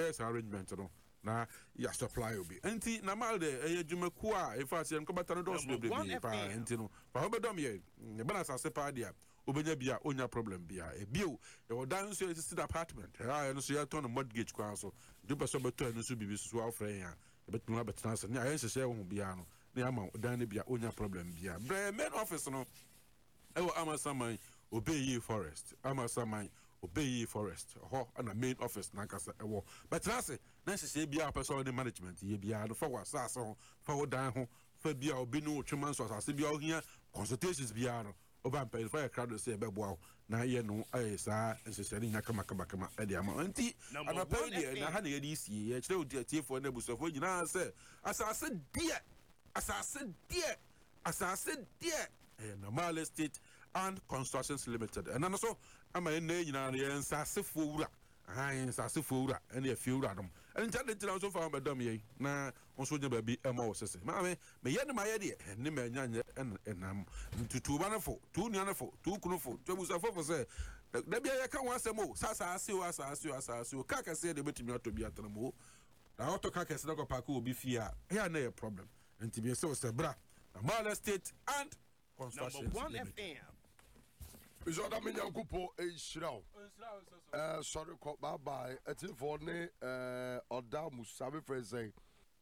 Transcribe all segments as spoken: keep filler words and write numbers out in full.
yes arrangement no na ya supply obi enti na mal de e adwumaku a e fa se nkobata no dos bebre bi pa enti no fa ho bedom ye ne bana sase pa dia obenya bia onya problem bia e bio e odan so existed apartment ha no so ya ton mortgage kwa so do person beto no so bibi so afre ya e betuma betena se ne ayen hye ho bia no ne ama odan ne bia onya problem bia bre main office no e wo amasaman obeyi forest amasaman obeyi forest ho na main office na kasa e wo betena se na hye bia person the management ye bia no fa wasa so fa odan ho fa bia obi no twema so asase bia ohia consultations bia no oba pay for a crowd say bebo na ye no eh sa nsesere nya kama kama kama e dia ma anti ana pay dia na ha na ye di sie ye kire odi atiefo na busofo nyina se asase dia asase dia asase dia eh normal estate and constructions limited and so ama ye na nyina ye nsase fo wura han nsase fo wura ene afie wura dom en tade tira so fa bedom ye na onso nya ba bi ema wo sese ma me me ye ne ma ye de ne ma nya nya enam ntutu ba ne fo tu nua ne fo tu kunu fo tu busa fo fo se da bia ye ka wan asemo sasa ase o asa ase o asa ase o ka ka se de betimi ato bi atana mo na auto ka ka se na ko pa ko obi fia ya na ye problem enti bi se o se bra Mala State and construction number one F M. Isoda minyankupo e shiraw. Eh sorry ko bye bye. Eti for ne eh oda musabe friend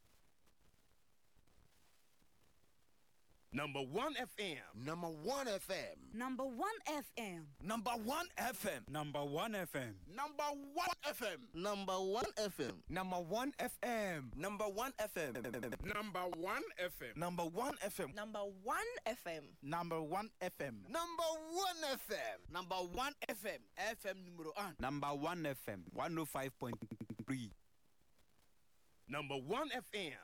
Number one F M. Number one F M. Number one F M. Number one F M. Number one F M. Number one F M. Number one F M. Number one F M. Number one F M. Number one F M. Number one F M. Number one F M. Number one F M. Number one F M. Number one F M. F M numero one. Number one F M. one oh five point three. Number one F M.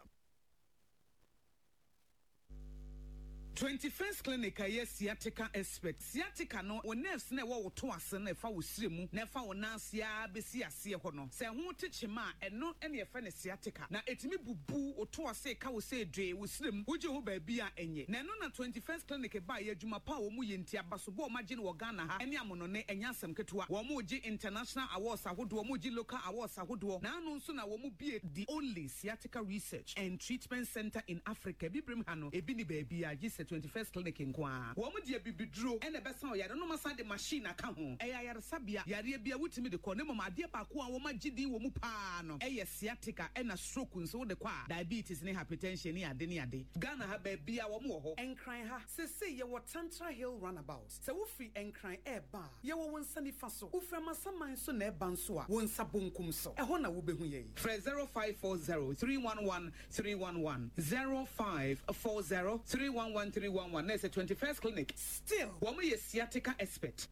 twenty-first clinic aye sciatica expert sciatica no o nerves na wo to ase na fa wo siremu na fa wo nansia besi ase ho no se ho techema eno ene ye fa ne sciatica na etimi bubu o to ase ka wo se dwe wo siremu wo je ho ba bi a enye na eno na twenty-first clinic ba ye adwuma pa wo mu ye ntia baso bo magine wo Ghana ha ene amono ne enya asem ketewa wo mu ji international awards ahodo wo mu ji local awards ahodo na anu nso na wo mu bie the only sciatica research and treatment center in Africa bibrim ha no ebi ni ba bi a twenty-first clinic nkwa wo mu dia bibiduro ene besa o yare no masa de machine aka ho e yare sabia yare bia wutimi de ko ne mama de ba ko a wo magidi wo mu pa no e ye sciatica e na stroke nso de kwa diabetes ne hypertension ne ade ne ade Ghana ha ba bia wo mu ho enkran ha se se ye wo Tantra Hill roundabout se wo free enkran e ba ye wo wonsa ni fa so wo fra masaman so na e ba nso a wonsa bonkum so e ho na wo behu ye Fre zero five four zero three one one three one one zero five four zero three one one three one one. That's a twenty-first clinic. Still, one more sciatica expert.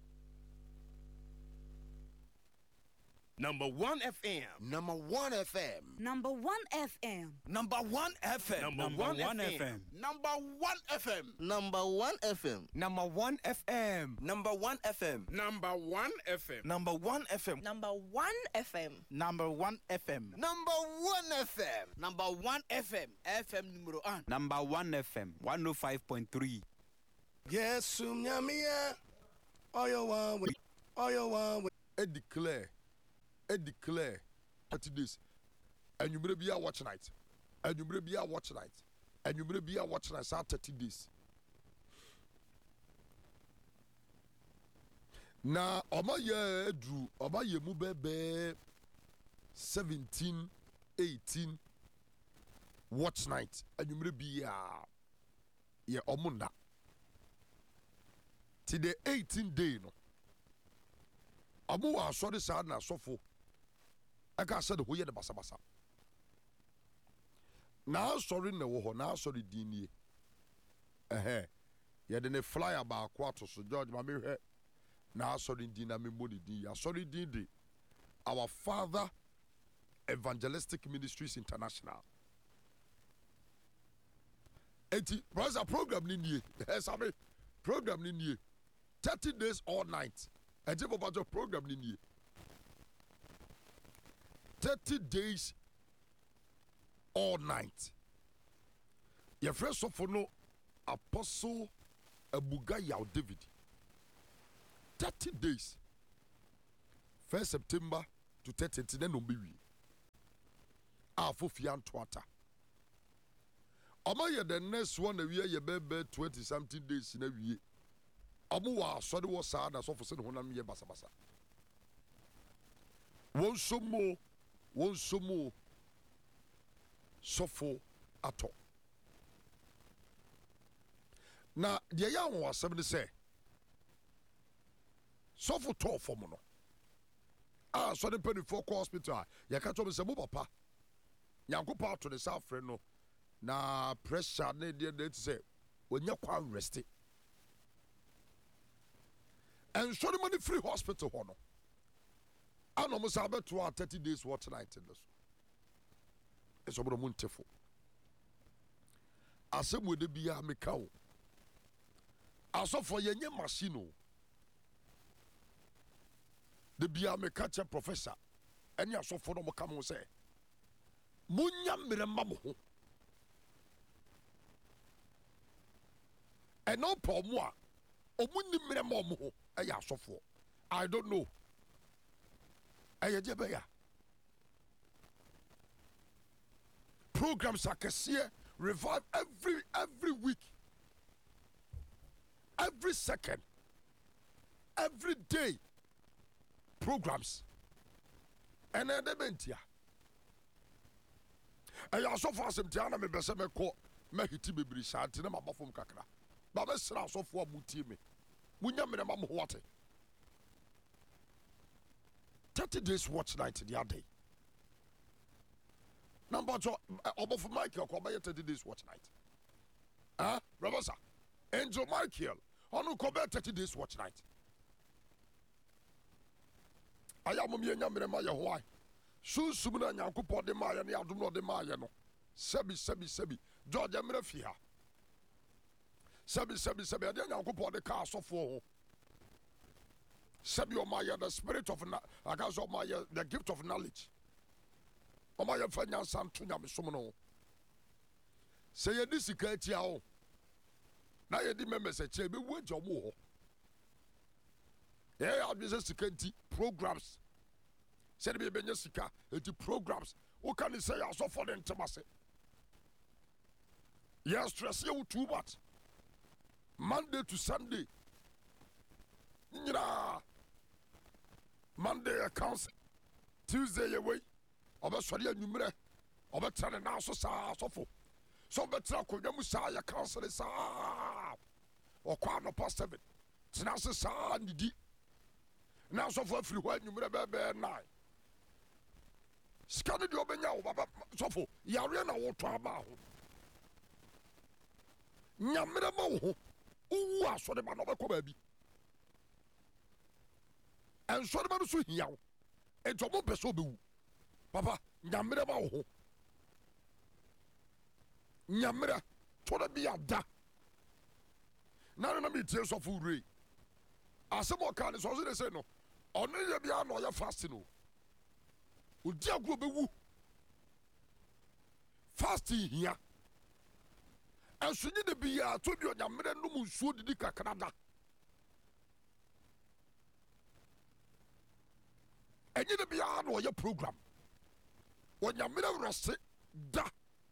Number one F M. Number one F M. Number one F M. Number one F M. Number one F M. Number one F M. Number one F M. Number one F M. Number one F M. Number one F M. Number one F M. Number one F M. Number one F M. Number one F M. Number one F M. F M numero one. Number one F M. one oh five point three. Yes, Sumyamia. Oyo one. Oyo one. I declare. I declare thirty days. And you may be a watch night. And you may be a watch night. And you may be a watch night. So thirty days. Now, Oma ye drew. Oma ye mu bebe seventeen, eighteen watch night. And you may be a ye omunda. Till the eighteen day no. Amu wa sorry sad na sofo. Aka said ho ye de basa basa. Na sorry na wo ho na sorry dinie. Eh ye de ne flyer ba akwa to so George ma me hwe. Na sorry din na me mbodi din ya sorry din de. Our Father Evangelistic Ministries International. Enti brother program ni nie. Eh sabe program ni nie. thirty days all night. Enti papa jo program ni nie. thirty days all night. Your first of no Apostle Abuga Yaw David. thirty days. First September to thirty then no be. a fofia ntoata ɔmo yɛ the next one na wie yɛ bɛbɛ twenty something days na wie ɔmo wɔ asɔre wɔ saa na sɔfo sɛ ne honam yɛ basabasa wɔn somo wɔn somo sɔfo atɔ na deɛ yɛ awon asɛm ne sɛ sɔfo tɔɔ fam no a sɔre mpanimfoɔ kɔ hospital a yɛka kyerɛ m sɛ mo papa nyankopɔn ato ne sa afrɛ no na pressure ne deɛ deɛ ti sɛ wɔnyɛ kwan resti ɛnsɔre ma ne free hospital hɔ no ana ɔmo sa abɛto a thirty days watch night no so ɛsɛ ɔmo na ɔmo ntefo asɛm wɔ de biara meka wo asɔfoɔ yɛnyɛ machine o de biara meka kyɛ professor ɛne asɔfoɔ no ɔmo ka mo sɛ monya mmerɛ ma mo ho ɛna ɔpɛ ɔmo a ɔmo nni mmerɛ ma ɔmo ho ɛyɛ asɔfoɔ I don't know ɛyɛ gye bɛyɛ programs akɛseɛ revive every every week every second every day programs ɛnɛ ɛdɛ bɛntia ɛyɛ asɔfoɔ asɛmtia na mebɛ sɛ mɛkɔ mɛhiti bebree saa nti na maba fam kakra ba bɛsrɛ asɔfoɔ a motie me monya mmerɛ ma mo ho ate thirty days watch night the other day. Number two, Obofo Michael, Kobe thirty days watch night. Ah, Rebasa, Angel Michael, Onu Kobe thirty days watch night. Ayamu mi enya mire maya Hawaii. Su sumuna nyanku po de maya ni adum no de maya no. Sebi sebi sebi. George emre fiha. Sebi sebi sebi ade nyanku po de ka asofo ho. Sebi omaya the spirit of na against omaya the gift of knowledge. Omaya fanya santu nyame som no. Se ye di sika atia ho. Na ye di members e che be wu agya mo ho. Yeah, I be sika nti programs. Se be be nya sika enti programs. Wo kan say aso for the ntemase. Yes, stress you too much. Monday to Sunday. Nyina. Monday accounts. Tuesday away. Oba sori anwumre. Oba tane na so sa sofo. So betra konwa mu sa ya council sa. Okwa no past seven. Tina se sa nidi. Na sofo afiri ho anwumre bebe nine. Sika ne de obenya wo baba sofo. Yare na wo to aba ho. Nyamre ma wo ho. Uwu asode ba no be ko ba bi. And so the man so here, and to more person be Papa, Yamira Maho Yamira, to be a da. Now, let me tell you of food. Ray. As some more kind is also they say no. Only you be on your fasting. Would dear go be woo fasting here. And so you be a to be on Yamira no moon so did Canada. And you be on your program. When you're middle rusty, da.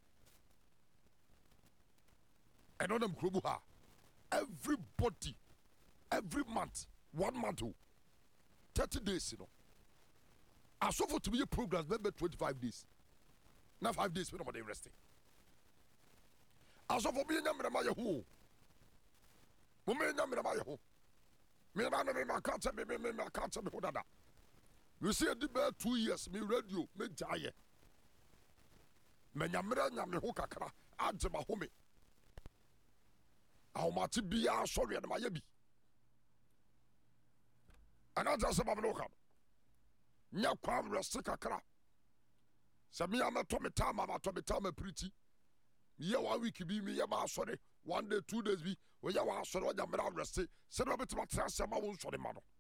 And on them Krubuha. Everybody, every month, one month, thirty days, you know. I suffer to be a program, maybe twenty-five days. Now five days, we're not resting. I suffer being a man of my home. Woman, I'm in my home. Me and I can't tell me, I can't tell me what that. You see, I did about two years, me radio, me die. Me nyamira nyame ho kakra, ante ma home. Aho mati bia sorry na maye bi. Ana just about no come. Nya kwam rest kakra. Se me am to me time am to me time pretty. Ye one week bi me ye ma sorry. One day, two days bi, we ya wa sorry nyamira rest. Se no bit ma transfer ma won sorry ma no.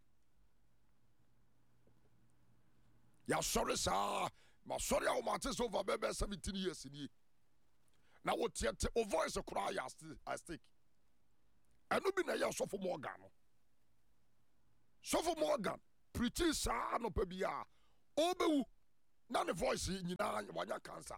Ya sorry sir. Ma sorry I want over baby seventeen years in ye. Now what yet o voice a cry I stick. And no be na ya so for Morgan. So for Morgan, pretty sa no pebia. Obewu. na ne voice nyinaa wanya cancer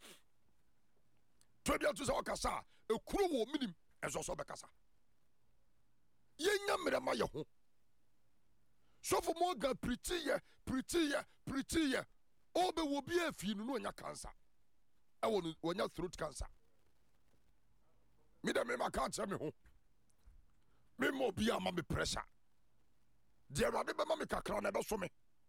to bia to say okasa ekuro wo minim ezo so bekasa yenya mmerema ye ho so for more ga pretty ye pretty ye pretty ye obe wo bia afi no no nya cancer e wonu wonya throat cancer me da me maka tse me ho me mo bia ma me pressure de awade be ma me kakra na be so me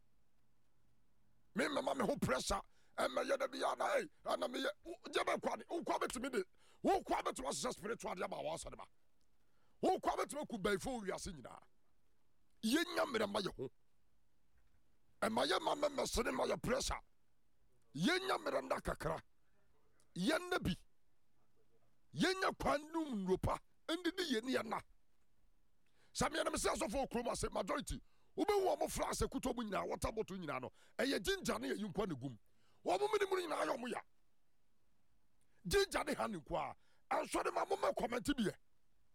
me mama me ho pressure and my yada be ana eh ana me jaba kwani wo kwa betimi de wo kwa betimi asese spiritual de ba wa so de ba wo kwa betimi ku bai fo wiase nyina yenya mere ma ye ho e ma ye ma me mesene ma ye pressure yenya mere nda kakra yenna bi yenya kwanum nropa ndidi ye ne ya na samia na me se asofo kroma se majority ube wo mo flash ekuto mu nyina water bottle nyina no eye ginger na ye yinkwa ne gum wo mo mini mu nyina ayo mo ya ginger ne ha ne kwa anso de ma mo ma comment bi e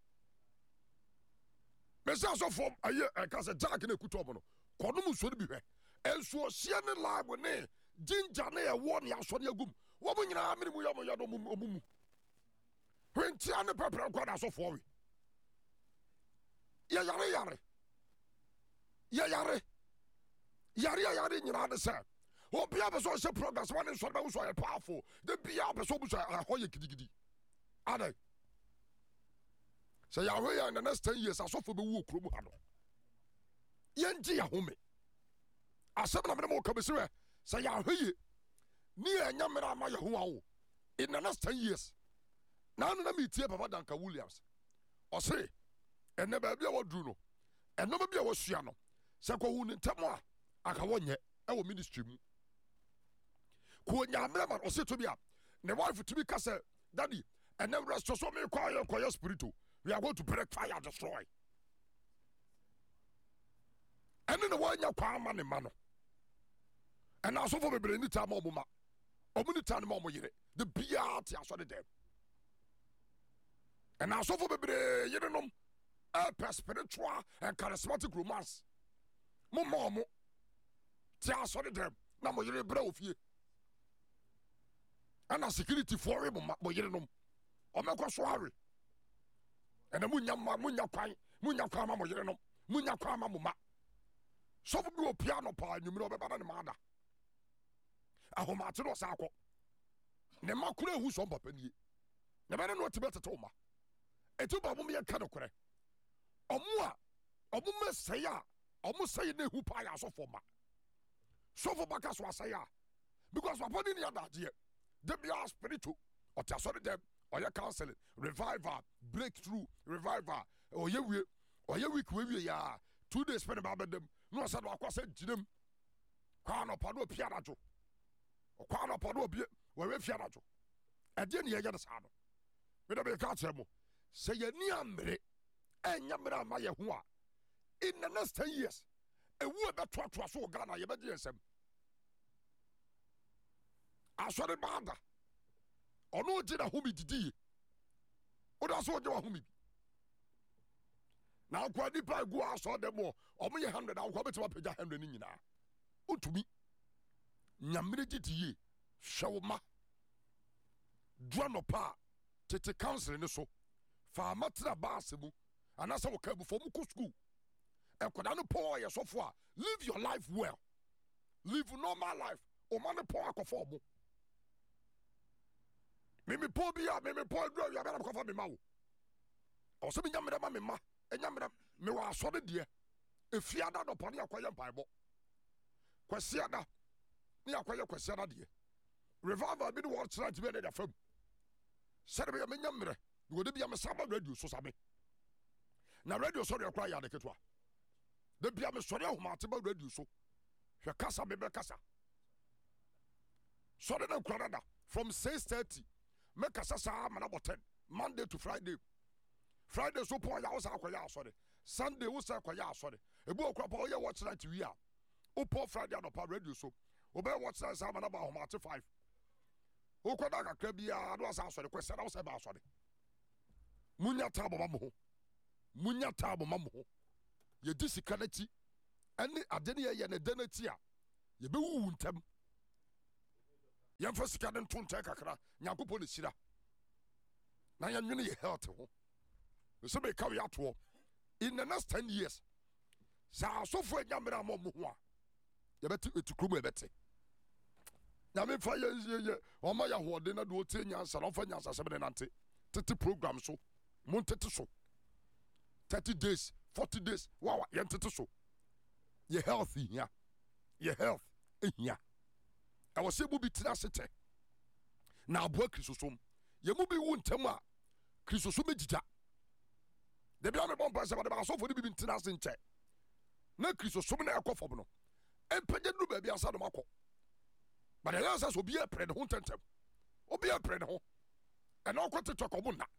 me se asofo aye ka se jack na ekuto mo no kono mu so ne bi hwe enso sia ne lab ne ginger na ye wo ne aso ne agum wo mo nyina mini mu ya mo ya do mu mu hwentia ne pepere kwa da asofo wi ya yare yare ya yare yare yare nyina de se obia be so se progress one so be so powerful the bia be so bu so ahoye gidigidi ade se ya hoye in the next ten years asofo be wu okro mu ha no yenji ya home asem na me mo ka be se se ya hoye ni enya mera ma ya ho awo in the next ten years na no na me tie Papa Duncan Williams o se enne ba bia wodru no enne ba bia wosua no se ko hu ni ntamo a aka wonye e wo ministry mu ko nyamre man o se to bia ne wife to be kase daddy enne rest so me kwa yo kwa spiritual we are going to break fire destroy enne ne wanya kwa ma ne ma no enne asofo bebre ni ta ma omuma omuni ta ne ma omoyire the bia ti aso de dem enne asofo bebre yire nom a spiritual and charismatic romance mo mo ti aso de dem na mo yire bra ofie ana security for mo mo yire nom o mekọ so are ena munya ma munya kwan munya kwan ma mo yire nom munya kwan ma mo ma so bi o piano pa nyumire obeba na ma ada ahoma te no sa akọ ne makura ehu so papa nie ne be no tibet to ma etu ba mo me ka no kore omo a omo mesaya omo say na ehu pa ya so for ma so for baka so asaya because papa ni ya da je they be spiritual or ta so dem or your counseling revival breakthrough revival or ye we or ye week we ya two days spend about them no said akwase ginem kwa no pa no pia dajo kwa no pa no bi we we fia dajo e de ne ye de sa no me da be ka temo say ye ni amre enya mra ma ye ho a in the next ten years ewu e beto to so Ghana ye be di ensem asore banda ono ji na humi didi o da so je wa humi na akwa di pa gu aso de mo omo ye one hundred akwa betima pagya one hundred ni nyina otumi nyamre didi shawma duano pa tete council ni so fa matra basemu anasa wo kabu fo mu ko school e koda no po ye sofo a live your life well live normal life o man po akofo mo mimi po bia mimi po dro ya bela akofo me ma wo o so bi nyamre ma me ma enyamre me wa so de de efiada do pone akoye mpaebo kwasiada ni akoye kwasiada de revival bi the world try to be the fam sere be me nyamre wo de bia me saba radio so sabe na radio so de kwa ya de ketwa de bia me so de ahomate ba radio so hwe kasa be be kasa so de na kwa da from six thirty me kasa sa ma na ten Monday to Friday Friday so po ya wo sa kwa ya so de Sunday wo sa kwa ya so de ebu okwa pa ye watch night wi a o po Friday no pa radio so o be watch night sa ma na ba ahomate five o kwa da kakra bia do asa so de kwese na wo sa ba so de munya tabo ma mo munya tabo ma mo ye disika na ti ene ade ne ye ne danati a ye be wu ntam yɛmfa sika de nto nkyɛn kakra nyankopɔn ne hyira na yɛnwene yɛ health ho sɛ meka we atoɔ in the next ten years sɛ asɔfoɔ anya mmerɛ a ma ɔmo ho a yɛbɛte ɛti kurom yɛbɛte nyame mfa yɛ ɔma yɛ ahoɔden na de ɔtie nyansa na ɔmfa nyansa sɛm ne nante tete program so mo ntete so thirty days forty days wawa yɛntete so yɛ health hia yɛ health ehia ɛwɔ sɛ mu bi tena ase tɛ na aboa kristosom yɛ mu bi wu ntɛm a kristosom gyigya da bia mebɔ mpa sɛ bade baasɔfo ne bi bi ntena ase nkyɛ na kristosom na ɛkɔ fam no ɛmpɛgya duru baabi ansa no makɔ bade ɛyɛ sɛ sɛ obi ɛprɛ ne ho ntɛntɛm obi ɛprɛ ne ho ɛna ɔkɔ tiktok ɔmo nna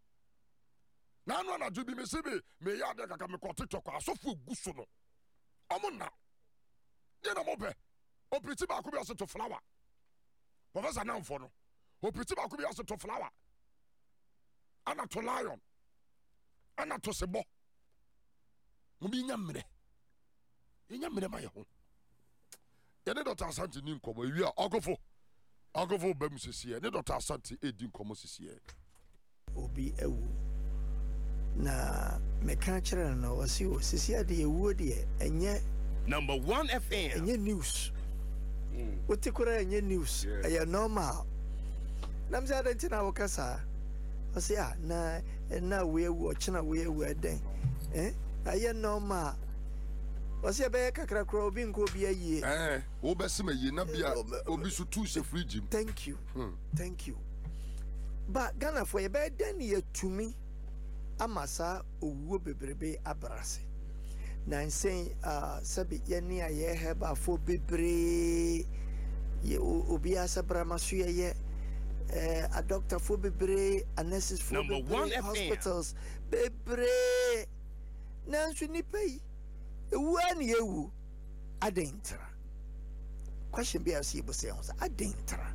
na ano anadwo bi mesi bi meyɛ adeɛ kaka mekɔ tiktok asɔfo egu so no ɔmo nna yɛ na mopɛ opiriti baako bi ase to flower professor Namfo no opiriti baako bi ase to flower ana to lion ana to sebo mo bi nya mmerɛ nya mmerɛ ma yɛ ho yɛ ne Doctor Asante ni nkɔmɔ ewi a ɔgofo ɔgofo bam sisiɛ ne Doctor Asante edi nkɔmɔ sisiɛ obi ewu na meka kyerɛ no wɔsi o sisiɛ de ewu de enye number one F M enye news wote kora enye news ɛyɛ normal nam sɛ adanti na wokasa ɔsɛ a na na weewu ɔkyena weewu ɛdɛn eh ɛyɛ normal ɔsɛ ɛbɛyɛ kakra kora obi nko obi ayie eh wobɛsɛ ma yie na bia obi so tu sɛ fridge mu thank you hmm. thank you but Ghana for ɛbɛyɛ dɛn ne yɛtumi ama saa owuo bebrebe abrase na nsɛn uh, sɛbi yɛne a yɛhɛba fo bebree obi asɛbrama so yɛyɛ a doctor fo bebree a nurses fo bebree hospitals bebree nanso nipa yi ewu ani ewu adentra question bi a si bo sɛ ho sɛ adentra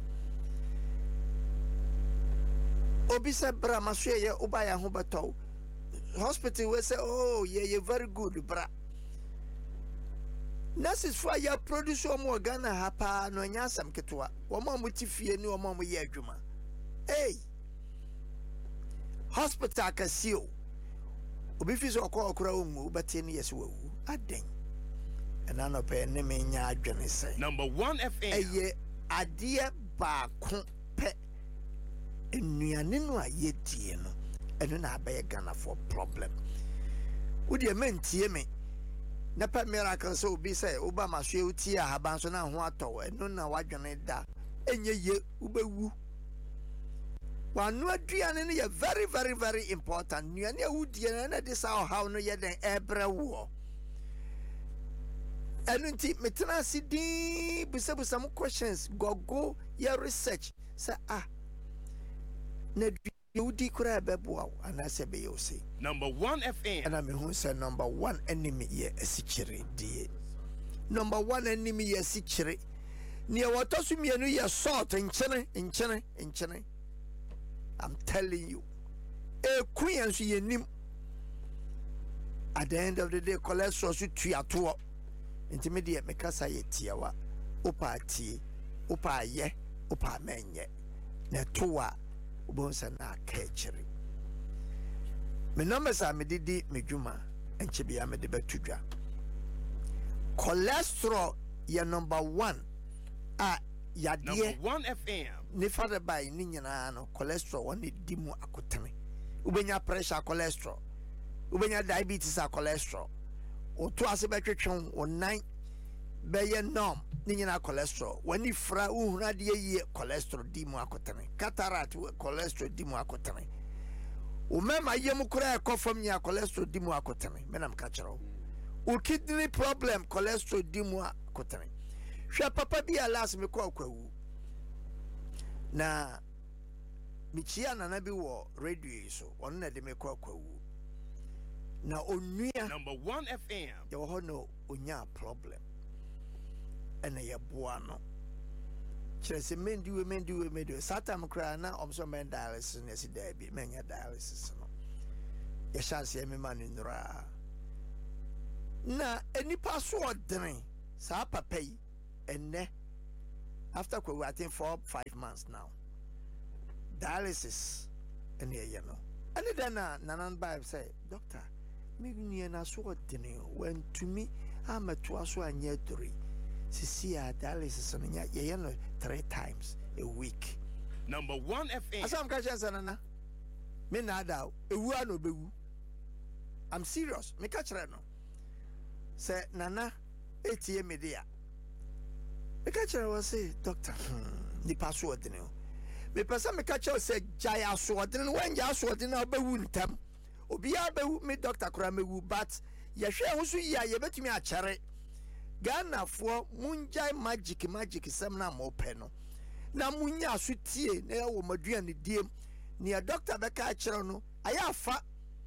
obi sɛbrama so yɛyɛ oba yɛ ho bɛtɔ hospital we say oh yeah yeah very good bra nurses for ya produce omo Ghana ha pa no nya asam ketwa omo mo ti fie ni omo mo ye adwuma hey hospital kasio obi fi so okọ okura omu bete ni yes wawu aden ena no pe ne me nya adwene sai number one F M eye ade ba ko pe enuane no ayedie no eno na abɛyɛ Ghana for problem wodi mentie me na pa miracle so obi sɛ oba mahwe utie ahaban so na ho atɔ eno na wadwene da enye ye ubewu wanu aduane no yɛ very very very important nuane awudie na na de sa how no yɛ den ɛbrɛ wo eno nti metena sidi busabusa mo questions gogo your research say ah na Yudi kura beboa anase be you say number one F M and I mean who said number one enemy ye esichire die number one enemy ye esichire near what also me no ye salt in chene in chene in chene I'm telling you e queen so ye nim at the end of the day cholesterol so tuato intermediate mekasa ye tiawa opa tie opa ye opa menye na toa ubonsa na kechiri me numbers are me didi me dwuma enche bia me de betudwa cholesterol ya number one a yade number one F M ne father by ni nyina no cholesterol one di mu akotene ubenya pressure cholesterol ubenya diabetes a cholesterol o to ase betwetwen o nine beye norm ni nyina cholesterol wani fra uhuna de ye cholesterol di mu akotene cataract cholesterol di mu akotene o mema yem kura ekofam nya cholesterol di mu akotene menam ka kyerɛw o kidney problem cholesterol di mu akotene hwe papa bi alas me kwa kwawu na michia nana bi wo radio so on na de me kwa kwawu na onua number one F M ye wo no onya problem ena ye boa no kire se mendi we mendi we mendi satam kra na omso men dialysis na si da bi menya dialysis no ye chance ye me man nura na enipa so odren sa papa yi enne after I think four five months now dialysis and yeah you know and then uh, nanan by say doctor me ni na so odene when to me I'm a two so anya three see a dialysis and yeah you know three times a week. Number one F M. Asam ka chese nana me na da ewu ano bewu. I'm serious. Me ka chere no say nana etie me dia me ka chere was say doctor hmm, ni password ni o me pesa me ka chere say jaya so den when ja so den obewu ntam obi a bewu me doctor kura mewu but ye hwe ho so ya ye betumi a chere Ghana fo munjai magic magic sem na mo pe no na munya so tie na wo madua ne diem ni a doctor be ka chere no aya fa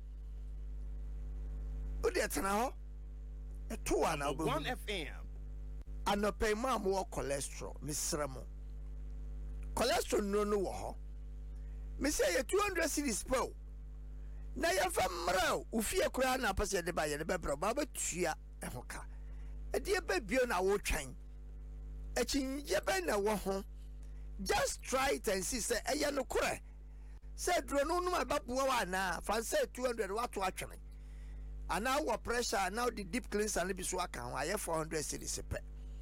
o de tena ho eto ana obewu one F M. Anope ma mo cholesterol misremo cholesterol no no wo ho me say ye two hundred cedis per na ye fa mra ufie kura na pese de ba ye de bebro ba betua ehoka e de be bio na wo twan echinje be na wo ho just try it and see say eye no kure say dro no no ababuwa wa na fa say two hundred wato atwene ana wo pressure now the deep cleanser na bi so aka ho aye four hundred cedis per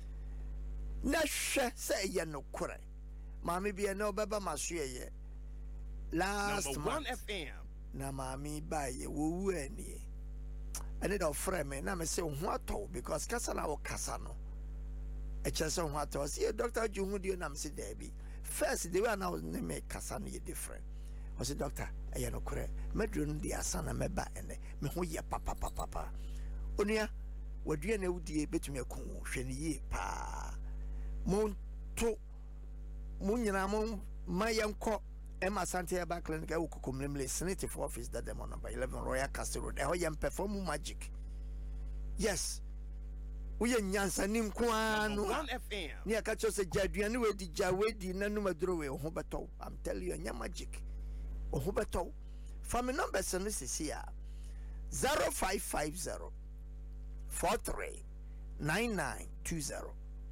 na hwe say ye no kure mami bi na obeba maso ye last Number month one F M. na mami ba ye wo wu ani ene do frame me na me say ho ato because kasa na wo kasa no e chese ho ato say doctor ju hu dio na me say there be first the way na ne me kasa no ye different o say doctor e ye no kure medru no dia sana me ba ene me ho ye papa papa papa onua wadua na wudie betumi akun hwe ne ye pa mon to mun nyina mon mayanko Emma Santia Back Clinic, I will come namely Senate for office that them on number eleven Royal Castle Road. I am perform magic. Yes, we are Yansanim Kwan. one F M. Near catch us a Jadian way, the Jawedi Nanuma or Hobato. I'm telling you, your magic. Or Hobato. From a number, Senate is here zero five five zero four three nine nine two zero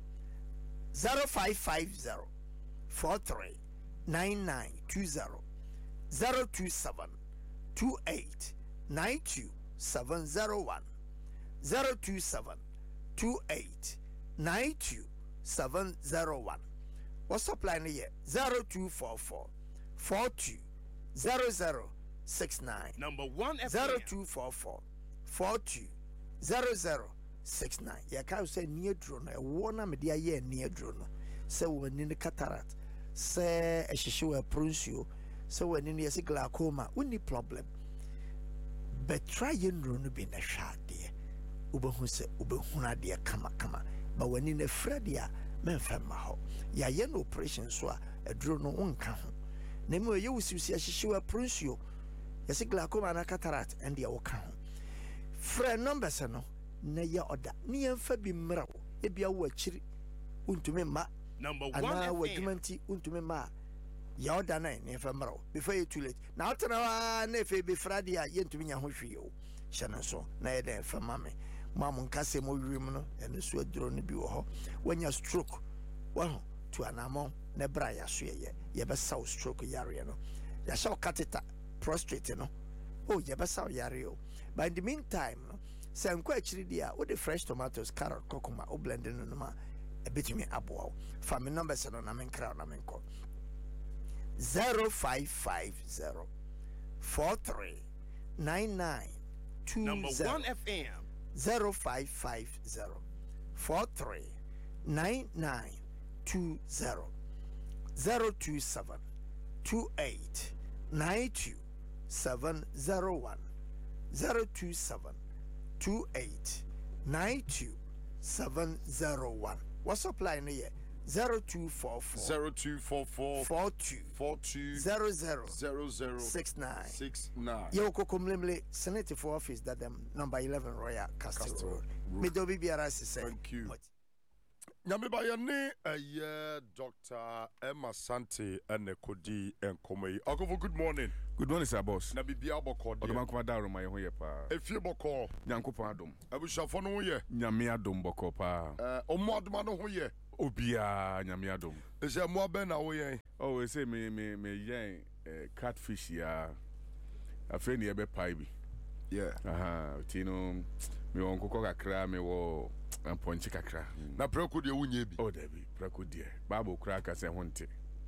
zero five five zero four three nine nine two zero zero two seven two eight nine two seven zero one zero two seven two eight nine two seven zero one. What's up line here? Zero two four four four two zero zero six nine. Number one F M. Zero two four four four two zero zero six nine. Yeah, can say near drone. I wanna me dear year near drone. So when in the cataract. Say a shishu a pruncio, so when in the glaucoma, only problem. But try yin run be a shot dear. Ubahun say Ubahuna dear kama kama. But when in the Fredia, men femaho. Ya yen operation so a drone on can. Nemo you see a shishu a pruncio, yes a glaucoma and a cataract and the okan. Friend numbers no, ne ya order, ni and fabi mrao, ebia wachiri untume ma. Number and one now F we're M. twenty unto ma. Yaw done if I'm before you too late. Now, Tana, Nefe be Friday, yen to me a hoshio. Shannon so, nay there for mammy. Mamma Casse mo rimuno and the sweat drone be ho. When you stroke, well, to an amon, nebraya swear ye, yeba south stroke yariano. Ya shall cut it prostrate, no. Oh, yeba saw yario. But in the meantime, say I'm quite chilly, dear, with the fresh tomatoes, carrot, cocoma, or blending in the ma. A bit me abo. Family numbers and I'm in crown. I'm in call zero five five zero four three nine nine two Number zero one F M. zero five five zero four three nine nine two zero zero two seven two eight nine two seven zero one zero two seven two eight nine two seven zero one. What's up line here? Zero two four four zero two four four four two four two zero zero zero zero six nine. six nine. Yoko Kumlimle, Senate for office that them number eleven Royal Castle Castle Road. Road. Midobi Biara say. Thank you. Nyamibayani, uh, Doctor Emma Sante and Kodi and Komei. Okovo, good morning. Good morning, sir, boss. Nabibia Boko, Odoma Kwadaru, my hoye pa. If you Boko, Nyanko Padum. Abushafono ye, Nyamia Dum Boko pa. uh, Omodmano hoye, Obia Nyamia Dum. is a Mobena hoye. Oh, we say me, me, me, yang, catfish ya. A friend yebe paibi. Yeah. Aha, Tino, me won koko kakra, me wo. Amponchi kakra. Na preko de wunye bi. Oh, Debbie, preko de. Babu kraka se honte.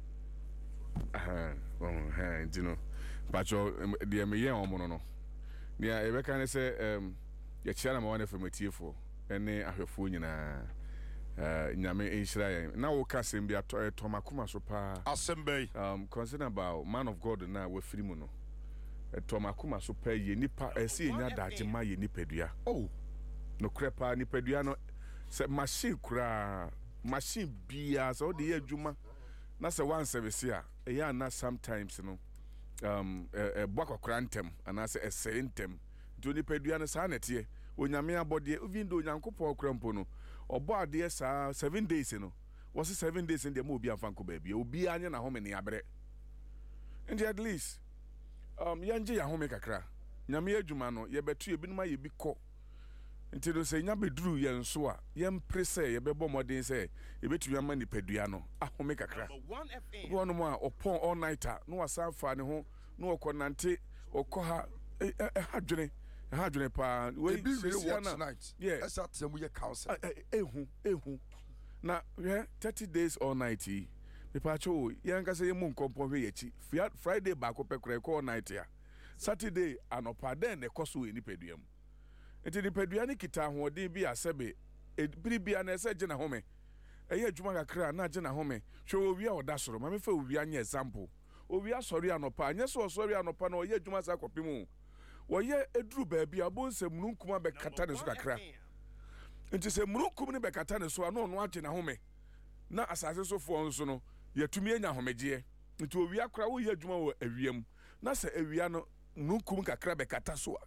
Aha, oh, ha, you know. Pacho, de me yen omo no. Nia ebe kan say um ye chia na wane from tiefo. Ene ahwefo nyina eh nyame enhira yen. Na wo ka sem bia to tomakuma so pa. Assembly. Um concern about man of God na we firi mu no. Tomakuma so pa ye nipa ese nya daje ma ye nipadua. Oh. No crepa nipadua no se machine kura machine bia so de adwuma na se one service a e ya na sometimes no um e bwakwa krantem ana se esentem do nipadua no sa nete onyame abode even do nyankopɔ krampo no obo ade sa seven days no was seven days in the mo obi afanko ba bia obi anya na home ne abre and at least um yanje ya home kakra nyame adwuma no ye betu ebinuma ye bi kɔ nti do se nya beduru ye nso a ye mpre se ye bebɔ modern se ye betu ama nipadua no ahome kakra wo no mo a opon all nighter no wasa fa ne ho no okonante okoha ha dwene ha dwene pa we see tonight yeah esa temu ye council ehu ehu na yeah thirty days all night me pa cho ye nka se ye mu nkompo hwe ye chi Friday ba ko pekure ko all night ya Saturday anopa den ne koso we nipadua mu enti nipadua ni kita hoɔden bi asɛbe ebiri bia na ɛsɛ gye na home ɛyɛ adwuma kakra na gye na home hwɛ owi a ɔda soro ma me fa owi anya example owi asɔre anɔpa anya so ɔsɔre anɔpa na ɔyɛ adwuma sa kɔpem wɔyɛ eduru baabi a bonsɛ mununkum abɛkata ne so kakra enti sɛ mununkum ne bɛkata ne so a na ɔno agye na home na asase so foɔ nso no yɛtumi anya homegyeɛ nti owi akora wo yɛ adwuma wɔ awiam na sɛ awia no mununkum kakra bɛkata so a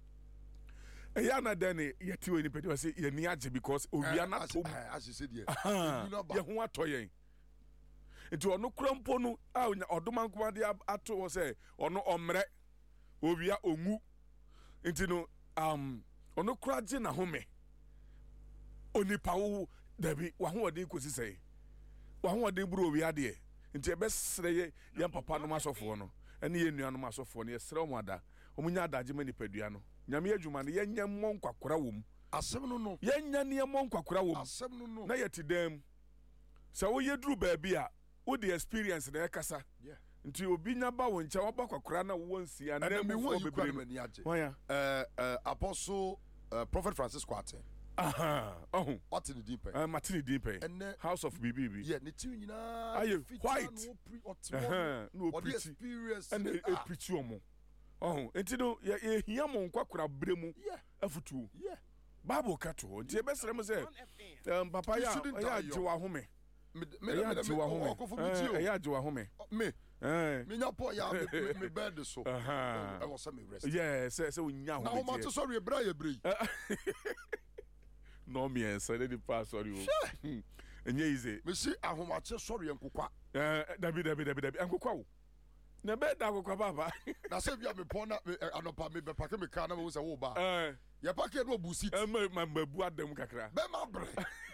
eya na den ye ti we ni pedi say ye ni age because owia na tom as you said here ye ho atoyen enti ono krampo no a odoma nkoma de ato wo say ono omre owia ongu enti no um ono kraje na home onipa wo dabi wa ho ode kosi say wa ho ode buru owia de enti e be sere ye ye papa no masofo no ene ye nua no masofo no ye sere mo ada omunya adaje mani padua no nyame adwuma no yenya mmon kwakora wom asem no no yenya ne mmon kwakora wom asem no no na yeti dem sa wo yeduru baabi a wo the experience na yakasa yeah nti obi nya ba wo ncha wo ba kwakora na wo nsia na me wo bebre wanya eh eh apostle uh, prophet Francis Kwate aha oh what in the deep eh matini deep house of B B B yeah ne ti nyina aye white uh no pretty experience and e pretty omo oh enti no ye hia mo nkwakora bremu afutu yeah bible kato nti e besere mo se um papa ya ya jiwa home me me me jiwa home eh ya jiwa home me eh me nya po ya me bed so e was me rest yeah say say unya home na o ma to sorry ebra ye brei no me en say the pass sorry o enye ize me si ahomache sorry enkokwa eh dabi dabi dabi dabi enkokwa o na be da akokwa baba na se bia me pon na anopa me be pake me car na me say wo ba eh ye pake no bu seat eh ma mabu adam kakra be ma bre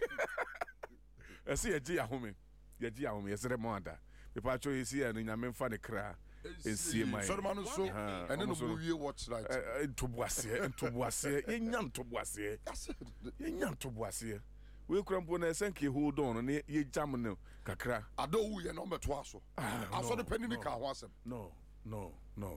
ese ye gi ya home ye gi ya home ye sere mo ada me pa cho esi ya no nyame mfa ne kra ensie mai so man so ene no bu wie watch right ntoboase ntoboase ye nya ntoboase ye nya ntoboase we krampo na esenke hold on na ye jam no kakra ado wu ye no meto aso aso de pani ni ka ho asem no no no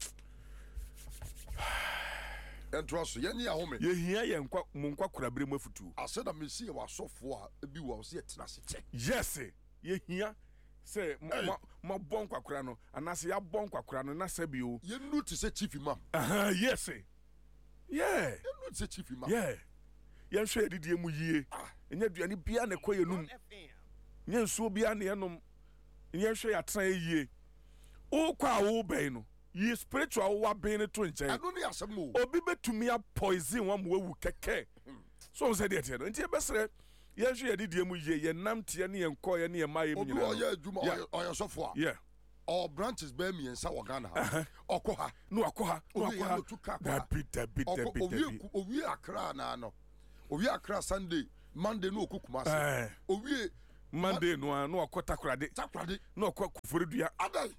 ento aso ye nya home ye hia ye nkwa mu nkwa korabere mu afutu ase da mesi ye wasofo a bi wa se ye tena se che yes ye hia se ma bon kwakora no anase ya bon kwakora no na sabi o ye nu ti se chief imam aha yes yeah ye nu ti se chief imam yeah ye hwe edidie mu yie enya duane bia na koye num nye nsuo bia na yenom nye hwe ya tran yie o kwa wo ben no ye spiritual wa ben to nche anu ne asem o obi betumi a poison wa mo wu keke so on said it no nti e besere Yen hwe ye didie mu ye ye nam tie ne yen kɔ ye ne ma ye mu nyina. Obi oye adwuma oye sofo a. Yeah. All branches be mi ensa wo Ghana ha. Okoha. No akoha. No akoha. Da bit da bit da bit. Owi owi Accra na no. Owi Accra Sunday, Monday no okukumase. Owi Monday no no akota krade. Takrade. No akwa kuforedua. Adai.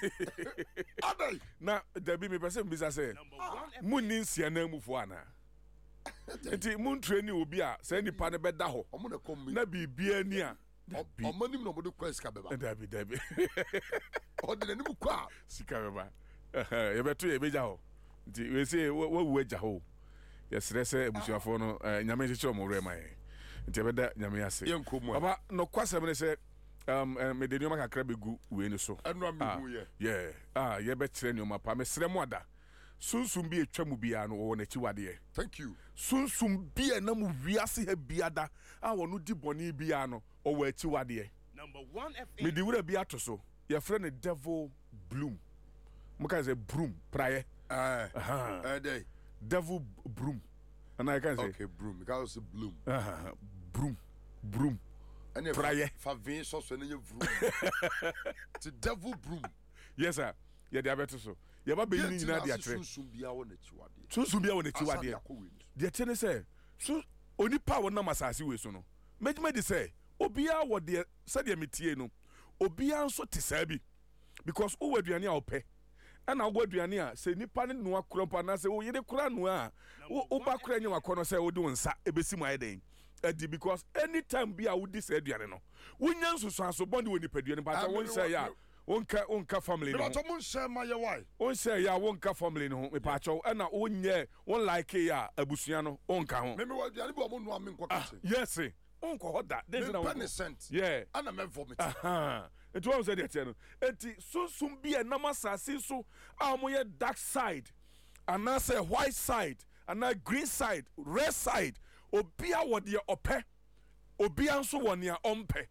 Adai. Na da bi me pese mbisa se. Munni nsia na mufo ana. Enti mun training obi a se nipa ne beda ho. Omo na kom mi. Na bibia ni a. Omo nim no mo de kwesika beba. Da bi da bi. Ode na nim kwa sika beba. Eh ye beto ye beja ho. Enti we se wo wu aja ho. Ye sere se ebusuafo no nyame chichi o mo re mai. Enti ye beda nyame ase. Ye nkomu. Baba no kwasem ne se um me de nyoma kakra begu we ni so. Enu amegu ye. Yeah. Ah ye be kire nyoma pa me sere mo ada. Sunsum bi etwa mu bia no wo na chi wade. Thank you. Sunsum bia na mu wiase ha biada a wo no di boni bia no o wa chi wade. Number one F M. Me di wura bi ato your friend the devil bloom. Muka say broom praye. Eh. Uh-huh. Uh, day. Devil broom. And I can say okay, broom. Because it's bloom. Uh-huh. Broom. Broom. And praye. For vein so so you broom. It's devil broom. Yes sir. Yeah, they are better so. You ba be ni nyina dia tre. Sunsum bia wo na chiwade. Sunsum bia wo na chiwade. Dia tene say so oni pa wo na masase we so no. Mejima di say obia wo de say de metie no. Obia nso te saa bi because wo waduane a opɛ ɛna wo waduane a sɛ nipa ne no akora pa na sɛ wo yede kora no a wo ba kora nya wakɔ no sɛ wo de wo nsa ebesi mu ayɛden adi because anytime bi a wo di sɛ aduane no wo nya nsusu aso bɔnde wo nipa aduane ba wo nsa ya wonka wonka family no but mo nsa ma ye why wonsa ya wonka family no me pa kyɛw ɛna wo nyɛ won like ya abusua no wonka ho me me waduane bi o mo no am nkɔ kase yes unko hoda there's no percent yeah and I'm vomit aha it was said that no enti sunsum bi e na masase so amoye dark side and na say white side and na green side red side obia wo de opɛ obia nso wo ne a ompɛ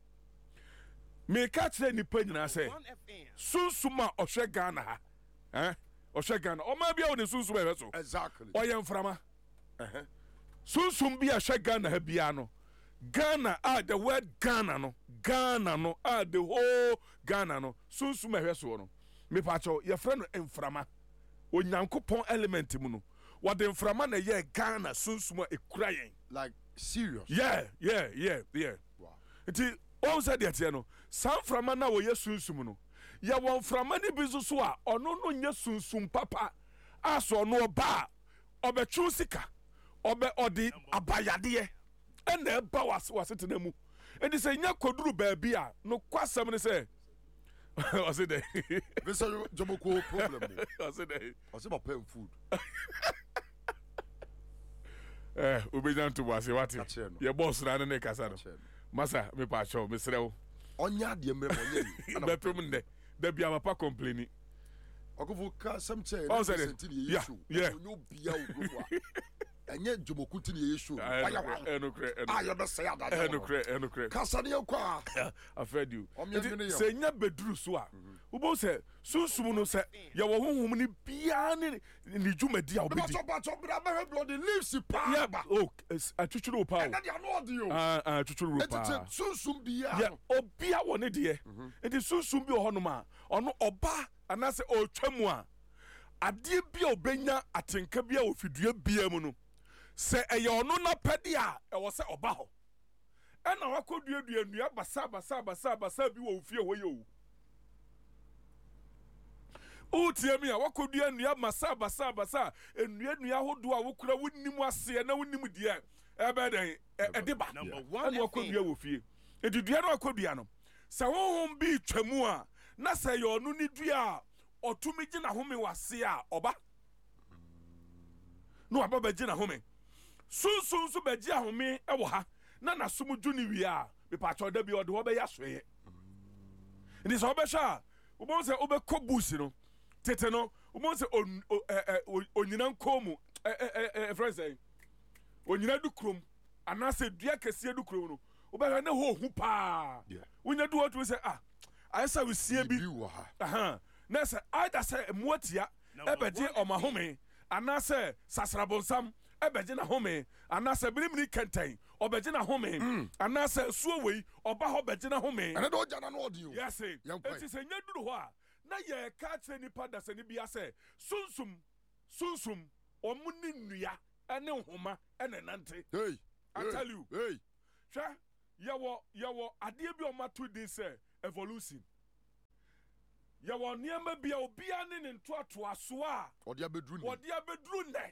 me ka kire ni pa nyina say sunsum a ohwe Ghana ha eh ohwe Ghana o ma bia wo ne sunsum e so exactly oye mframa eh sunsum bi a hwe Ghana ha bia no Ghana, ah, the word Ghana no, Ghana no, ah, the whole Ghana no, sunsum ehwe so no. Me pacho, your friend Enframa, onyankopon element mu no. What the Enframa na ye Ghana sunsum e crying. Like serious. Yeah, yeah, yeah, yeah. Wow. Enti o said that no, San Frama na wo ye sunsum no. Ya won Frama ni bizu so a, ono no nye sunsum papa. Aso no oba, obetwu sika, obe odi abayade. And the powers was it in the mu. And they say, Nya koduru baby, no kwasam ne say. Was it there? This is a Jomoko problem. Was it there? Was it about paying food? Eh, Ubejan to was what? Your boss ran in the Casano. Massa, me pacho, Miss Rel. Onya, dear memory. That woman there. There be a papa complaining. I go for some chair. Oh, said yeah, yeah. No be and yet Jomoku to the issue. I am a say that. I no credit. Cassania qua. I've heard you. Say, nya bedru soa. Ubo say, Sunsum say, ya wo hu ni bia ni ni dwuma dia obedi. But but but blood leaves the pa. Yeah, oh, atwitwuru pa. And they are not you. Ah, atwitwuru pa. It's Sunsum bia. Yeah, obia wo ne de. It is Sunsum bi ho no ma. Ono oba anase otwamu a. Ade bia obenya atenka bia ofidua bia mu no. Se eye ono na pede a e wo se oba ho e na wakodua dua basa basa basa basa bi wo fie ho ye o tie mi a wakodua nua masa basa basa enua nua hodo a wokura wonnim ase na wonnim die e be den e de ba na wakodua wo fie e dua na wakodua no se honhom bi twamu a na se ye ono ni dua a otumi gina home wase a oba no ababa gina home sunsun so beji ahome e wo ha na nasom dwuni wi a me pa cho da bi ode wo be yasoye ndi so be sha wo bon se obe kobusi no tete no wo bon se onyina nkomu eh eh friends eh onyina dukrom anase dua kese dukrom no wo be na ho hu pa wonya du otu se ah ayesa we sie bi aha na se aida se muatia e beji omahome anase sasrabonsam ebeje na home anase birimni kenten obegina home anase suo wei oba ho begina home ene do jana no odi o yes it is a nyaduru ho a na ye ka che nipa da se ni bia se sunsum sunsum omuni nnua ene nhoma ene nante hey I hey, tell you hey hwa yawo yawo ade bi o ma to dey say evolution yawo niema bia obia ne ne nto ato aso a odi abedru ni odi abedru ne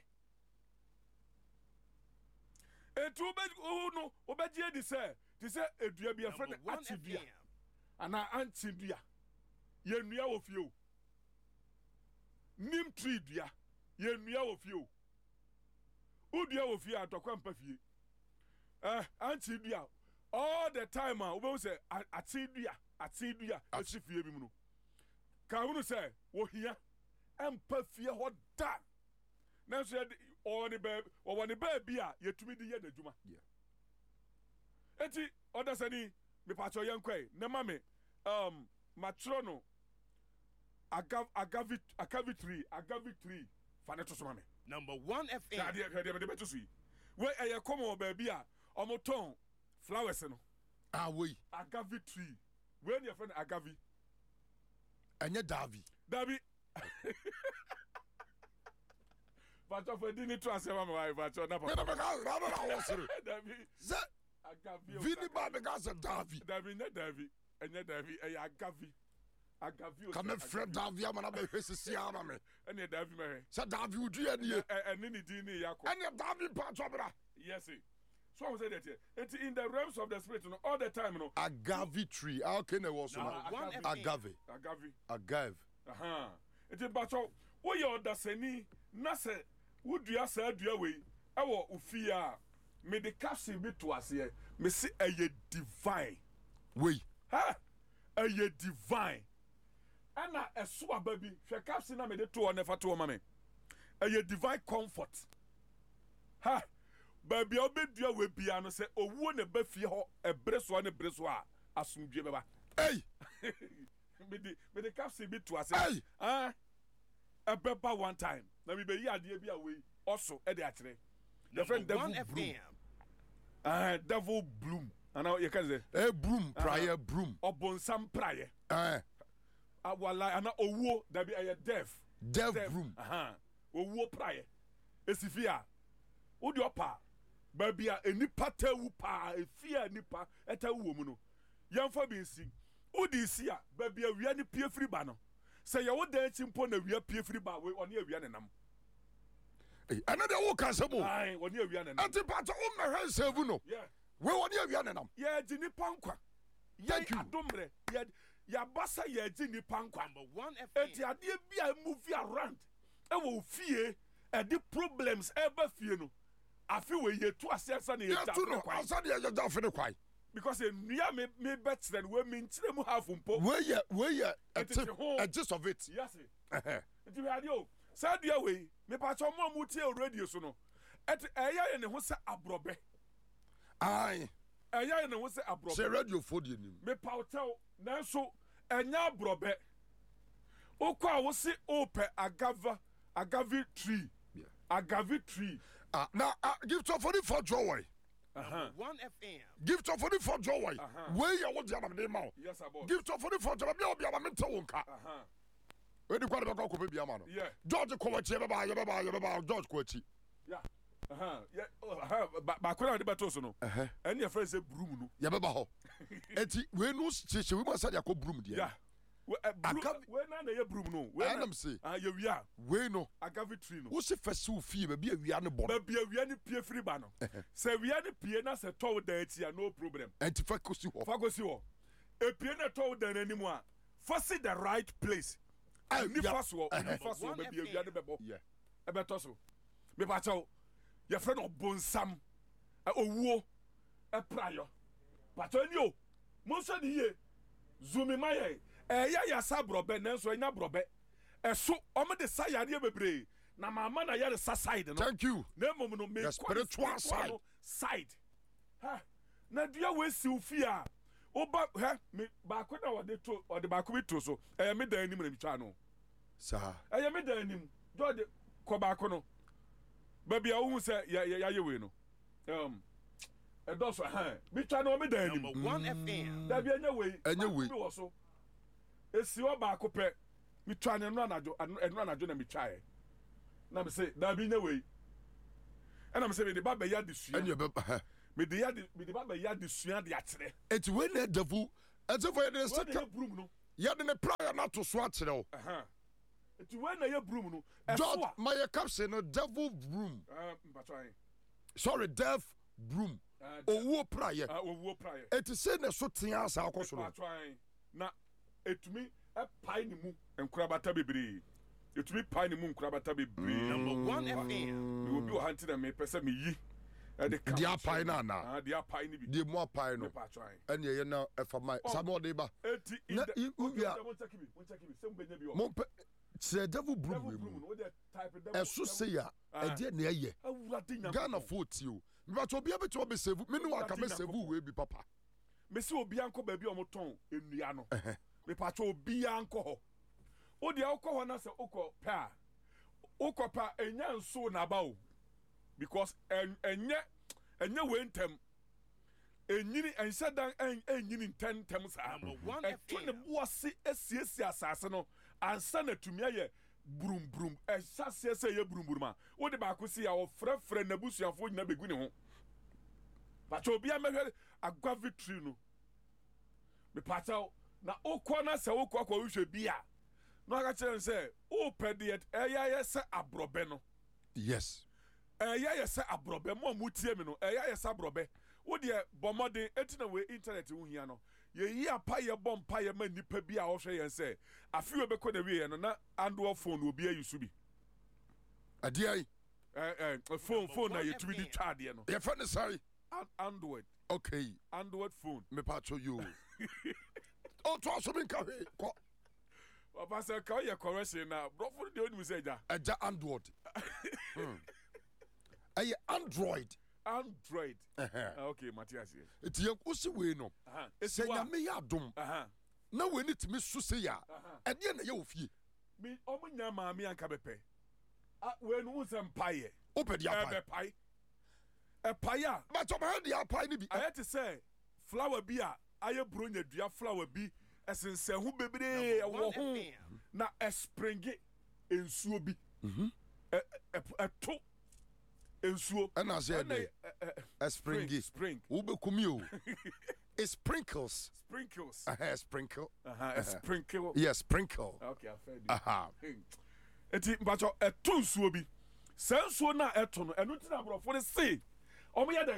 etu be no obegie di say di say edua bia friend atidua ana antidua ye nua wo fie o nim tree dua ye nua wo fie o udua wo fie atokwa mpa fie eh antidua all the time a we say atidua atidua esi fie bi mu no ka hunu say wo hia empa fie ho da na so or the baby or one the baby a yetumi di ye n'adwuma enti oda sani me pacho yankwe na mame um matro no agav agavi agavi tree agavi tree fa ne to so mame number one F M ya de de de beto so yi we eye komo baby a omoton flowers no ah we agavi tree we ne friend agavi enye davi davi Pacho for dini to ase mama wai pacho na papa. Me na ka na na wo sere. Davi. Ze Agavi. Vini ba me ka se Davi. Davi na Davi. Enye Davi e Agavi. Agavi o. Ka me frɛ Davi ama na be hwesisi ama me. Enye Davi me. Se Davi udu ye nie. Ene ni dini yakɔ. Enye Davi pacho bra. Yes. So I say that here. It's in the realms of the spirit, you know, all the time, you know. Agave tree. How can it was no, agave. Agave. Agave. Uh-huh. It's about so what you understand na se would you say do away? Our ufia me the capsule bit to us here. Me see a divine. We. Ha! A divine. Anna a swa baby. She capsule na me the two never to mama. A divine comfort. Ha! Baby, I'll be dear with piano say, oh, one a beefy ho a breast one a breast wa assume beba. Hey! Me the me the capsule bit to us. Hey! Ah! A pepper one time. Now we be here, dear, be away. Also, Eddie actually. The friend Devil Bloom. Ah, Devil Bloom. And now you can say, eh, broom, prior broom. Or Bonsam prior. Eh. Ah, well, I know, oh, wo, there be a deaf. Deaf broom. Aha. Oh, wo prior. Esifia. Udi opa. Baby, a nipa te upa, a fear nipa, et a woman. Young Fabian, Udi sia, baby, a really peer free banner. Say you dancing upon a real peer free bar on your Vietnam. Another walk as a boy. Aye, on your Vietnam. Anti Pato on my hands, Sevuno. Yeah. Where on your Vietnam? Yeah, Ginny Panqua. Thank you. Dumbre. Yeah, ya bassa, yeah, Ginny Panqua. Number one F M. And ya dear be a movie around. I will fear and the problems ever fear no. I feel we ye to assess and yeah, to know. I said, you're just for the quiet. Because in near me, me better than women, them have um po. Where ye, where ye, a tip, a gist of it. Yes, it. It you had you. Sad your way. Me patch on one muti radio so no. At a ya and who say abrobe. Aye. A ya and who say abrobe. Say radio for you. Me powtel na so enya abrobe. Okwa wo se ope agava agave tree. Yeah. Agave tree. Ah, now uh, give to for the for joy. Uh-huh. one F M. Give to for the for joy. Uh-huh. Where you want to have the mouth. Yes, about. Give to for the for joy. Be obi amento wonka. Uh-huh. Where the kwado ko ko be amano. Yeah. George Kwachi be ba ye be ba ye be ba George Kwachi. Yeah. Uh-huh. Yeah. Uh-huh. Ba ba kwado de beto so no. Uh-huh. And your friend say broom no. Ye be ba ho. Enti we no cheche we must say ya ko broom dia. Yeah. We na na ye broom no. We na say. Ah ye wia. We no. Agave tree no. Wo se fesu fie be be awia ne bon. Be be awia ne pie free ba no. Se wia ne pie na se tow da ati no problem. Enti fa kosi ho. Fa kosi ho. E pie na tow da n'animu a. Fa see the right place. Ni fa so, ni fa so be be awia ne bebo. Yeah. E be to so. Me ba chaw. Your friend Obonsam. Owuo. E prayo. Ba to ni o. Mo so ni ye. Zumi maye. Eh ya ya sa brobe nanso enya brobe eso omo de sa yare bebre na mama na yare sa side no. Thank you. Na mom no me spiritual side side ha na dia we si ufia oba ha me ba ko na wode to wode ba ko bi to so eh me dan anim na mi twa no sa eh me dan anim do de ko ba ko no ba bia wo hu se ya ya ye we no um ɛdɔso ɛhɛn bitwa na ɔmi da anim. Number one F M. Dabi enye wei. Enye wei. Bi wɔ so. Esi hɔ baako pɛ. Mitwa ne no anajo ɛno anajo na mitwa yɛ. Na me say dabi enye wei. Ɛna me say me de ba bɛ ya de sua. Ɛnyɛ bɛ. Me de ya de me de ba bɛ ya de sua de akyerɛ. Eti wei na devil. Eti for the Wɔn second. de broom no. Ya de ne prayer na to so akyerɛ o. Ɛhɛn. Eti wei na ye broom no. George, Ɛso a. my caption no devil broom. Ɛɛ mpatwa yɛ. Sorry, deaf broom. Owó prayer. Ah owó prayer. Eti say na so tia asa akɔ so no. Mpatwa yɛ. Na etumi ɛpae ne mu nkurabata bebree. Etumi pae ne mu nkurabata bebree. Number one F M. Me obi wɔ ha nti na me pɛ sɛ me yi. Ɛde ka. Di apae na na. Ah di apae ne bi. Di mu apae no. Mpatwa yɛ. Ɛne yɛ na ɛfa mai. Samuel de ba. Eti Na inde. i uya. Mo check bi, mo check bi. Sɛ mo benya bi wɔ. Mo pe say devil broom we Broom mu. no, wo de type devil. Ɛso say ya. Ɛde na ɛyɛ. Awurade nyam. Ghana forty o. Mba to bia beto be save. Me no aka me save we bi papa. Me se obi anko ba bi o mo ton enua no. Me pa cho obi anko ho. O de akọ ho na se okọ pa. Okọ pa enya nso na ba o. Because enye enye we ntem. Enyini enhyɛ dan enyini ntem ntem saa. Eto ne boase esiesi asase no ansa na tumi aye brum brum ɛhyɛ se se ye brum brum a. O de ba ko si ya wo frɛfrɛ nabusuafo nyina begu ne ho. But obi amehwe agwa victory no. Me pacha na okọ na se okọ akọ hwe bia. No aka kire say o pede eya ye se abrobe no. Yes. Eya ye se abrobe mo mutie me no. Eya ye se abrobe. Wo de bomode etina we internet hu hia no. Ye yi apa ye bom pa ye ma nipa bia wo hwe yen say afi we bekọ na we ye no na Android phone obi ayusu bi. Ade ai. Eh eh phone phone na ye tumi di twa de no. Ye fa ne sorry. Android. Okay. Android phone. Me pacho you. Oh, to aso min ka he. Ko. Papa say ka ye correction na brofo de oni say ja. Eja Android. Hmm. Aye Android. Android. Uh-huh. Okay, Matthias. Eti ye kusi we no. Aha. Se nyame ya dom. Aha. Na we ni timi so se ya. Ede na ye ofie. Me omo nya maami anka bepe. Ah we no nsem paye. Opedi apai. Ebe pai. E paya. But o ma di apai ni bi. I had to say flower bi a aye bronya dua flower bi esense hu bebre wo ho na espringe ensuo bi. Mhm. E e to ensuo. And say dey. Espringe. Spring. Wo be kumi o. It sprinkles. Sprinkles. Uh-huh, sprinkle. Uh-huh, sprinkle. Yes, sprinkle. Okay, I've heard it. Aha. Eti mbacho eto nsuo bi. Sa nsuo na eto no enu ti na brofo ne se. Omo ya